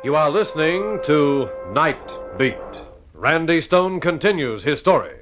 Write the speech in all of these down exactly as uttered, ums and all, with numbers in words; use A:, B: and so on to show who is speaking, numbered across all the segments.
A: You are listening to Night Beat. Randy Stone continues his story.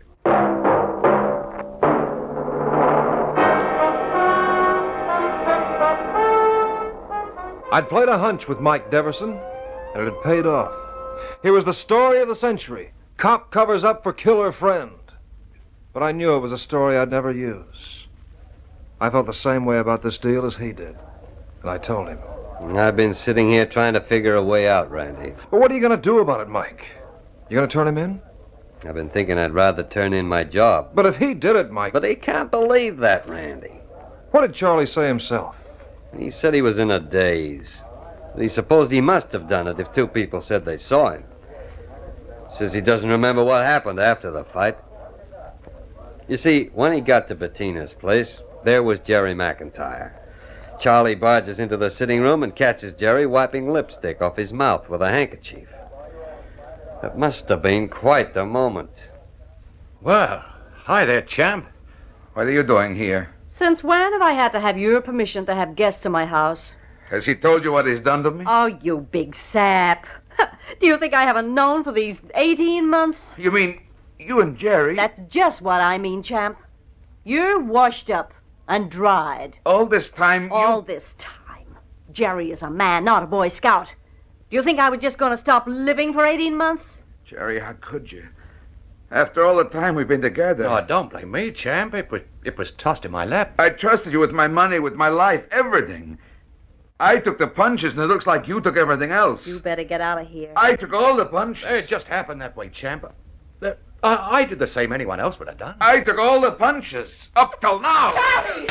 B: I'd played a hunch with Mike Deverson, and it had paid off. Here was the story of the century. Cop covers up for killer friend. But I knew it was a story I'd never use. I felt the same way about this deal as he did. And I told him.
C: I've been sitting here trying to figure a way out, Randy.
B: But what are you going to do about it, Mike? You going to turn him in?
C: I've been thinking I'd rather turn in my job.
B: But if he did it, Mike...
C: But he can't believe that, Randy.
B: What did Charlie say himself?
C: He said he was in a daze. He supposed he must have done it if two people said they saw him. Says he doesn't remember what happened after the fight. You see, when he got to Bettina's place, there was Jerry McIntyre. Charlie barges into the sitting room and catches Jerry wiping lipstick off his mouth with a handkerchief. It must have been quite the moment.
D: Well, hi there, champ.
E: What are you doing here?
F: Since when have I had to have your permission to have guests in my house?
E: Has he told you what he's done to me?
F: Oh, you big sap. Do you think I haven't known for these eighteen months?
E: You mean you and Jerry?
F: That's just what I mean, champ. You're washed up and dried.
E: All this time you...
F: All this time. Jerry is a man, not a Boy Scout. Do you think I was just going to stop living for eighteen months?
E: Jerry, how could you? After all the time we've been together.
D: No, don't blame me, champ. It was, it was tossed in my lap.
E: I trusted you with my money, with my life, everything. I took the punches, and it looks like you took everything else.
F: You better get out of here.
E: I took all the punches.
D: It just happened that way, champ. Uh, I, I did the same anyone else would have done.
E: I took all the punches, up till now.
F: Charlie!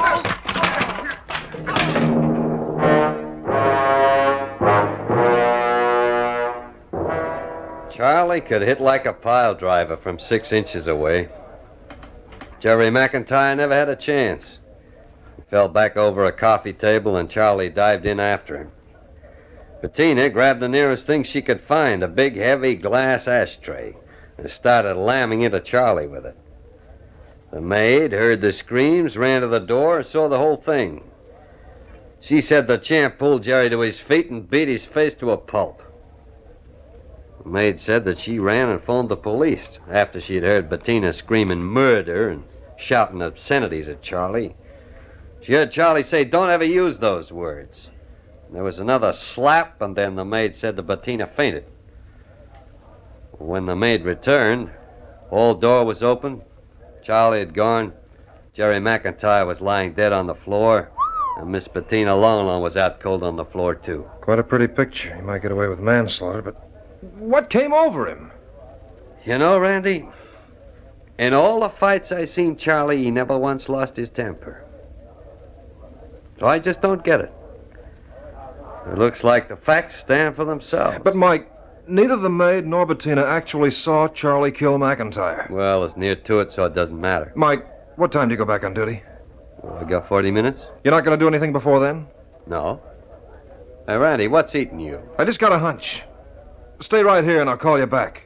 C: Charlie could hit like a pile driver from six inches away. Jerry McIntyre never had a chance. He fell back over a coffee table and Charlie dived in after him. Bettina grabbed the nearest thing she could find, a big, heavy glass ashtray, and started lamming into Charlie with it. The maid heard the screams, ran to the door, and saw the whole thing. She said the champ pulled Jerry to his feet and beat his face to a pulp. The maid said that she ran and phoned the police after she had heard Bettina screaming murder and shouting obscenities at Charlie. She heard Charlie say, "Don't ever use those words." And there was another slap, and then the maid said that Bettina fainted. When the maid returned, the hall door was open. Charlie had gone. Jerry McIntyre was lying dead on the floor, and Miss Bettina Longlaw was out cold on the floor, too.
B: Quite a pretty picture. He might get away with manslaughter, but what came over him?
C: You know, Randy, in all the fights I seen Charlie, he never once lost his temper. So I just don't get it. It looks like the facts stand for themselves.
B: But, Mike, neither the maid nor Bettina actually saw Charlie kill McIntyre.
C: Well, it's near to it, so it doesn't matter.
B: Mike, what time do you go back on duty?
C: Well, I got forty minutes.
B: You're not going to do anything before then?
C: No. Hey, Randy, what's eating you?
B: I just got a hunch. Stay right here and I'll call you back.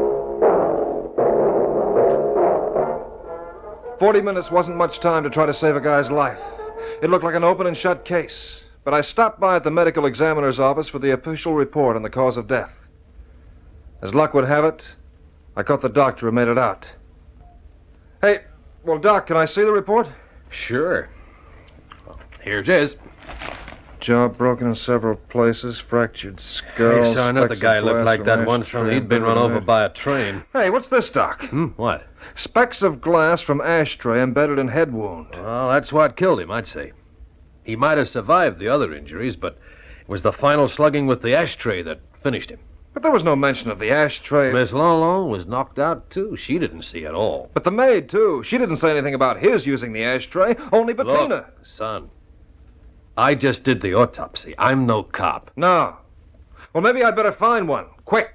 B: Forty minutes wasn't much time to try to save a guy's life. It looked like an open and shut case. But I stopped by at the medical examiner's office for the official report on the cause of death. As luck would have it, I caught the doctor who made it out. Hey, well, Doc, can I see the report?
D: Sure. Well, here it is.
B: Jaw broken in several places, fractured skull.
A: I saw another
B: specks of
A: guy look
B: glass
A: like
B: from
A: that
B: ashtray,
A: once, only he'd been run over by a train.
B: Hey, what's this, Doc?
A: Hmm, what?
B: Specks of glass from ashtray embedded in head wound.
A: Well, that's what killed him, I'd say. He might have survived the other injuries, but it was the final slugging with the ashtray that finished him.
B: But there was no mention of the ashtray.
A: Miss Longlaw was knocked out, too. She didn't see at all.
B: But the maid, too. She didn't say anything about his using the ashtray, only Bettina.
A: Look, son, I just did the autopsy. I'm no cop.
B: No. Well, maybe I'd better find one. Quick.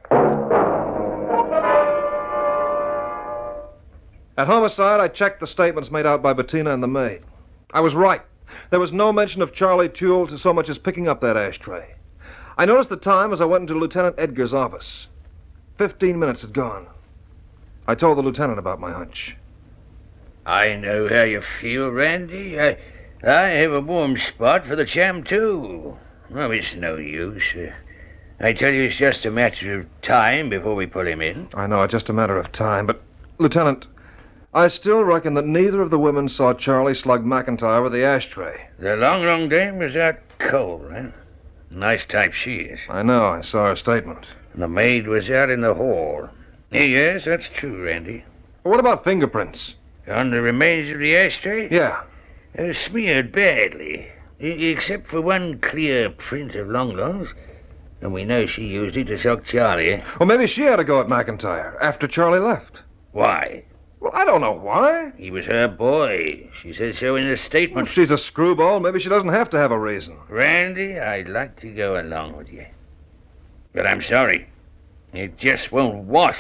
B: At homicide, I checked the statements made out by Bettina and the maid. I was right. There was no mention of Charlie Tuel to so much as picking up that ashtray. I noticed the time as I went into Lieutenant Edgar's office. Fifteen minutes had gone. I told the lieutenant about my hunch.
G: I know how you feel, Randy. I, I have a warm spot for the champ, too. Oh, it's no use. Uh, I tell you, it's just a matter of time before we pull him in.
B: I know, it's just a matter of time, but, Lieutenant, I still reckon that neither of the women saw Charlie slug McIntyre with the ashtray.
G: The long, long dame was out cold, eh? Nice type she is.
B: I know, I saw her statement.
G: And the maid was out in the hall. Yes, that's true, Randy.
B: But what about fingerprints?
G: On the remains of the ashtray?
B: Yeah.
G: Uh, smeared badly, e- except for one clear print of Longlong's. And we know she used it to sock Charlie. Eh?
B: Well, maybe she had to go at McIntyre after Charlie left.
G: Why?
B: Well, I don't know why.
G: He was her boy. She said so in the
B: Well,
G: statement.
B: if she's a screwball, maybe she doesn't have to have a reason.
G: Randy, I'd like to go along with you. But I'm sorry. It just won't wash.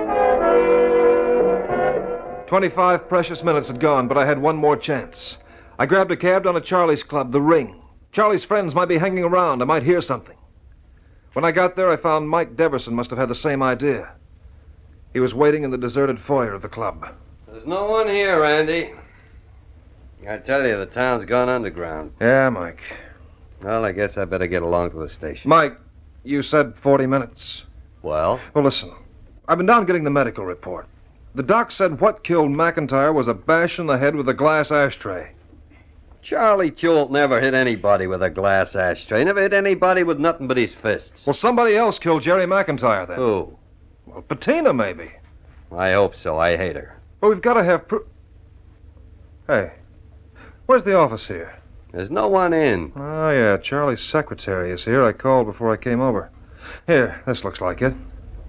B: Twenty-five precious minutes had gone, but I had one more chance. I grabbed a cab down to Charlie's club, The Ring. Charlie's friends might be hanging around. I might hear something. When I got there, I found Mike Deverson must have had the same idea. He was waiting in the deserted foyer of the club.
C: There's no one here, Randy. I tell you, the town's gone underground.
B: Yeah, Mike.
C: Well, I guess I better get along to the station.
B: Mike, you said forty minutes.
C: Well?
B: Well, listen. I've been down getting the medical report. The doc said what killed McIntyre was a bash in the head with a glass ashtray.
C: Charlie Chult never hit anybody with a glass ashtray. Never hit anybody with nothing but his fists.
B: Well, somebody else killed Jerry McIntyre then.
C: Who?
B: Well, Patina, maybe.
C: I hope so. I hate her.
B: But we've got to have proof. Hey, where's the office here?
C: There's no one in.
B: Oh, yeah, Charlie's secretary is here. I called before I came over. Here, this looks like it.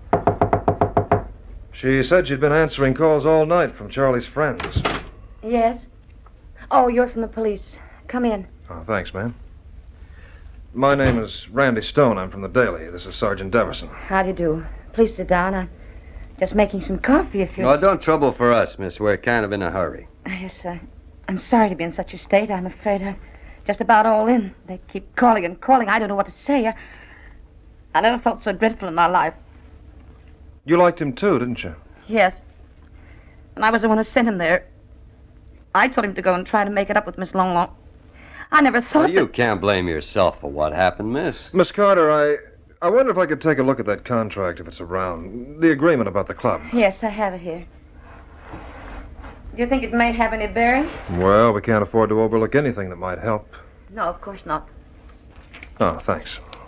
B: She said she'd been answering calls all night from Charlie's friends.
H: Yes? Oh, you're from the police. Come in.
B: Oh, thanks, ma'am. My name is Randy Stone. I'm from the Daily. This is Sergeant Deverson.
H: How do you do? Please sit down. I'm just making some coffee if you're...
C: Oh, don't trouble for us, miss. We're kind of in a hurry.
H: Yes, sir. I'm sorry to be in such a state. I'm afraid I'm just about all in. They keep calling and calling. I don't know what to say. I, I never felt so dreadful in my life.
B: You liked him, too, didn't you?
H: Yes. And I was the one who sent him there. I told him to go and try to make it up with Miss Longlong. I never thought
C: Well, you
H: that...
C: can't blame yourself for what happened, miss.
B: Miss Carter, I... I wonder if I could take a look at that contract if it's around. The agreement about the club.
H: Yes, I have it here. Do you think it may have any bearing?
B: Well, we can't afford to overlook anything that might help.
H: No, of course not.
B: Oh, thanks.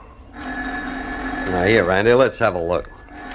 C: Now, here, Randy, let's have a look.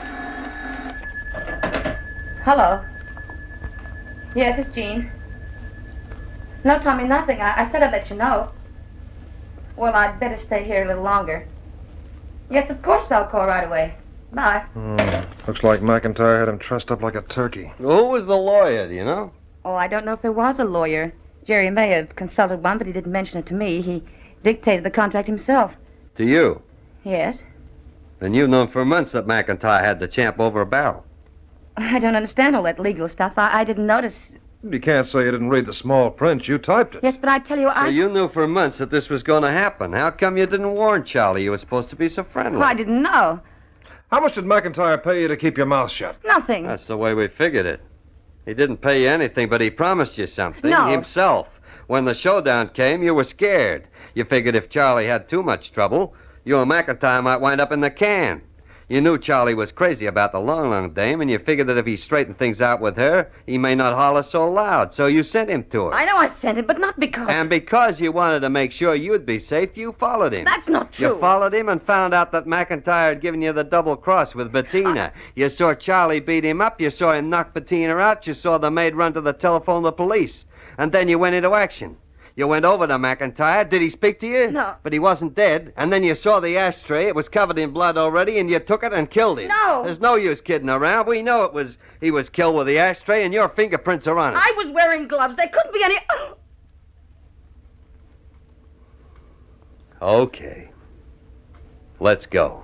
H: Hello. Yes, it's Jean. No, Tommy, nothing. I, I said I'd let you know. Well, I'd better stay here a little longer. Yes, of course I'll call right away. Bye.
B: Hmm. Looks like McIntyre had him trussed up like a turkey.
C: Who was the lawyer, do you know?
H: Oh, I don't know if there was a lawyer. Jerry may have consulted one, but he didn't mention it to me. He dictated the contract himself.
C: To you?
H: Yes.
C: Then you've known for months that McIntyre had the champ over a barrel.
H: I don't understand all that legal stuff. I, I didn't notice.
B: You can't say you didn't read the small print. You typed it.
H: Yes, but I tell you,
C: So
H: I...
C: you knew for months that this was going to happen. How come you didn't warn Charlie you were supposed to be so friendly?
H: Well, I didn't know.
B: How much did McIntyre pay you to keep your mouth shut?
H: Nothing.
C: That's the way we figured it. He didn't pay you anything, but he promised you something
H: No.
C: himself. When the showdown came, you were scared. You figured if Charlie had too much trouble, you and McIntyre might wind up in the can. You knew Charlie was crazy about the Long Long dame, and you figured that if he straightened things out with her, he may not holler so loud, so you sent him to her.
H: I know I sent it, but not because...
C: And because you wanted to make sure you'd be safe, you followed him.
H: That's not true.
C: You followed him and found out that McIntyre had given you the double cross with Bettina.
H: I...
C: You saw Charlie beat him up. You saw him knock Bettina out. You saw the maid run to the telephone to the police. And then you went into action. You went over to McIntyre. Did he speak to you?
H: No.
C: But he wasn't dead. And then you saw the ashtray. It was covered in blood already, and you took it and killed him.
H: No.
C: There's no use kidding around. We know it was he was killed with the ashtray, and your fingerprints are on it.
H: I was wearing gloves. There couldn't be any...
C: Okay. Let's go.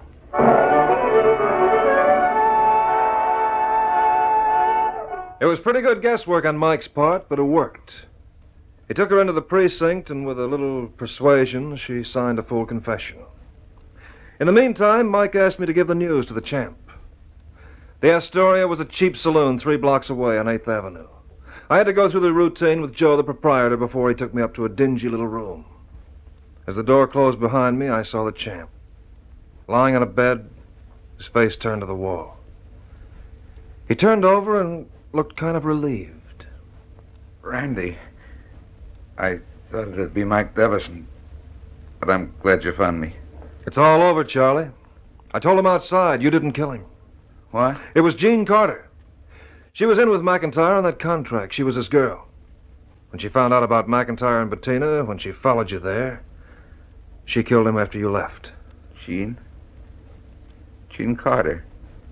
B: It was pretty good guesswork on Mike's part, but it worked. He took her into the precinct, and with a little persuasion, she signed a full confession. In the meantime, Mike asked me to give the news to the champ. The Astoria was a cheap saloon three blocks away on eighth Avenue. I had to go through the routine with Joe, the proprietor, before he took me up to a dingy little room. As the door closed behind me, I saw the champ. lying on a bed, his face turned to the wall. He turned over and looked kind of relieved.
E: Randy, I thought it'd be Mike Devison, but I'm glad you found me.
B: It's all over, Charlie. I told him outside you didn't kill him.
E: What?
B: It was Jean Carter. She was in with McIntyre on that contract. She was his girl. When she found out about McIntyre and Bettina, when she followed you there, she killed him after you left.
E: Jean? Jean Carter?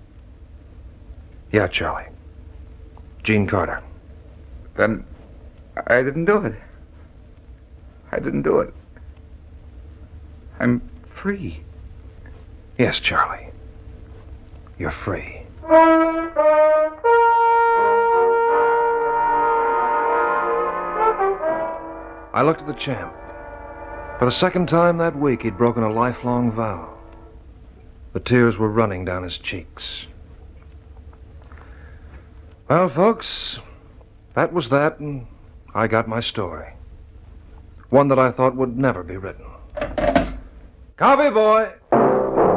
B: Yeah, Charlie. Jean Carter.
E: Then I didn't do it. I didn't do it. I'm free.
B: Yes, Charlie. You're free. I looked at the champ. For the second time that week, he'd broken a lifelong vow. The tears were running down his cheeks. Well, folks, that was that, and I got my story. One that I thought would never be written. Coffee, boy!